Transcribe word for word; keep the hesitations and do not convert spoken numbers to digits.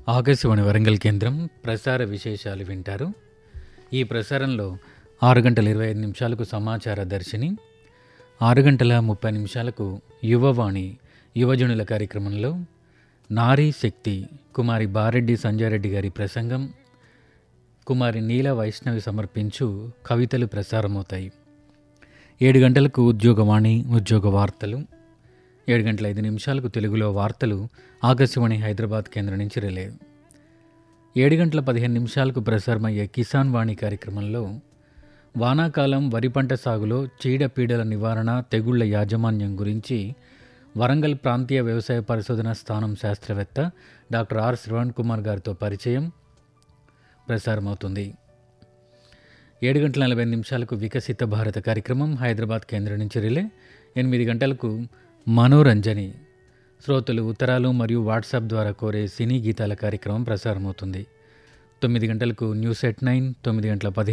ఆకాశవాణి వరంగల్ కేంద్రం ప్రసార విశేషాలు వింటారు. ఈ ప్రసారంలో ఆరు గంటల ఇరవై ఐదు నిమిషాలకు సమాచార దర్శిని, ఆరు గంటల ముప్పై నిమిషాలకు యువవాణి యువజనుల కార్యక్రమంలో నారీ శక్తి కుమారి బారెడ్డి సంజయారెడ్డి గారి ప్రసంగం, కుమారి నీల వైష్ణవి సమర్పించు కవితలు ప్రసారమవుతాయి. ఏడు గంటలకు ఉద్యోగవాణి ఉద్యోగ వార్తలు, ఏడు గంటల ఐదు నిమిషాలకు తెలుగులో వార్తలు ఆకాశవాణి హైదరాబాద్ కేంద్రం నుంచి రిలే. ఏడు గంటల పదిహేను నిమిషాలకు ప్రసారమయ్యే కిసాన్ వాణి కార్యక్రమంలో వానాకాలం వరి పంట సాగులో చీడపీడల నివారణ, తెగుళ్ల యాజమాన్యం గురించి వరంగల్ ప్రాంతీయ వ్యవసాయ పరిశోధన స్థానం శాస్త్రవేత్త డాక్టర్ ఆర్ శ్రవణ్ కుమార్ గారితో పరిచయం ప్రసారమవుతుంది. ఏడు గంటల నలభై నిమిషాలకు వికసిత భారత కార్యక్రమం హైదరాబాద్ కేంద్రం నుంచి రిలే. ఎనిమిది గంటలకు మనోరంజని శ్రోతలు ఉత్తరాలు మరియు వాట్సాప్ ద్వారా కోరే సినీ గీతాల కార్యక్రమం ప్రసారమవుతుంది. తొమ్మిది గంటలకు న్యూస్ ఎట్ నైన్, తొమ్మిది గంటల పదిహేను